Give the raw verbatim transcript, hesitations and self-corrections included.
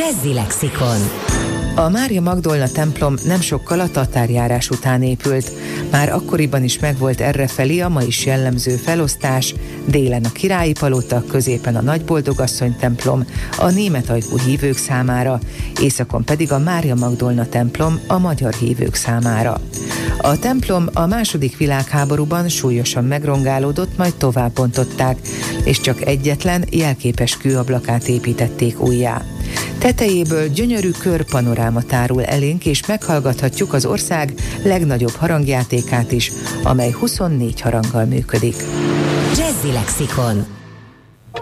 Jazzy Lexikon. A Mária Magdolna templom nem sokkal a tatárjárás után épült. Már akkoriban is megvolt errefelé a ma is jellemző felosztás, délen a Királyi Palota, középen a Nagyboldogasszony templom a német ajkú hívők számára, északon pedig a Mária Magdolna templom a magyar hívők számára. A templom a második világháborúban súlyosan megrongálódott, majd tovább bontották, és csak egyetlen jelképes kőablakát építették újjá. Tetejéből gyönyörű körpanoráma tárul elénk, és meghallgathatjuk az ország legnagyobb harangjátékát is, amely huszonnégy haranggal működik. Jazzy Lexikon.